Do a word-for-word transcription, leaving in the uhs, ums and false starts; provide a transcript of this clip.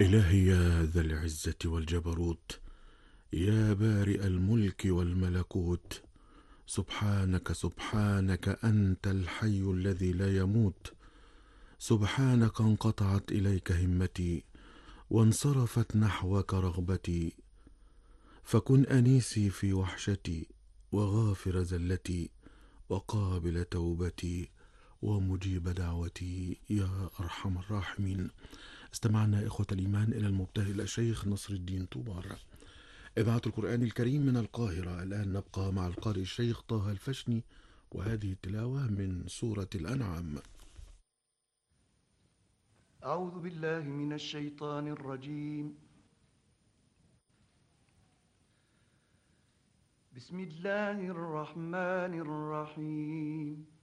إلهي يا ذا العزة والجبروت، يا بارئ الملك والملكوت، سبحانك سبحانك أنت الحي الذي لا يموت. سبحانك انقطعت إليك همتي وانصرفت نحوك رغبتي، فكن أنيسي في وحشتي وغافر زلتي وقابل توبتي ومجيب دعوتي يا أرحم الراحمين. استمعنا إخوة الإيمان إلى المبتهل الشيخ نصر الدين طوبار، إذاعة القرآن الكريم من القاهرة. الآن نبقى مع القارئ الشيخ طه الفشني، وهذه التلاوة من سورة الأنعام. أعوذ بالله من الشيطان الرجيم. بسم الله الرحمن الرحيم.